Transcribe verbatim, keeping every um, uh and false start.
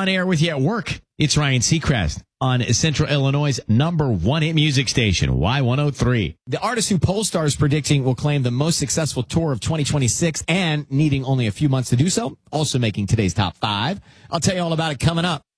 on air with you at work. It's Ryan Seacrest on Central Illinois' number one hit music station, Y one oh three. The artist who Polestar is predicting will claim the most successful tour of twenty twenty-six and needing only a few months to do so, also making today's top five. I'll tell you all about it coming up.